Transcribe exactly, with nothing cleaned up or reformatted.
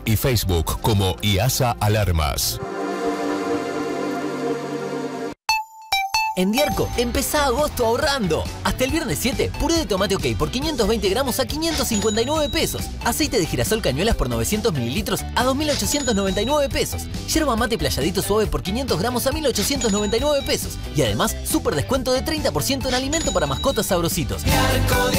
y Facebook como IASA Alarmas. En Diarco, empezá agosto ahorrando. Hasta el viernes siete, puré de tomate OK por quinientos veinte gramos a quinientos cincuenta y nueve pesos. Aceite de girasol cañuelas por novecientos mililitros a dos mil ochocientos noventa y nueve pesos. Yerba mate playadito suave por quinientos gramos a mil ochocientos noventa y nueve pesos. Y además, súper descuento de treinta por ciento en alimento para mascotas sabrositos. Diarco.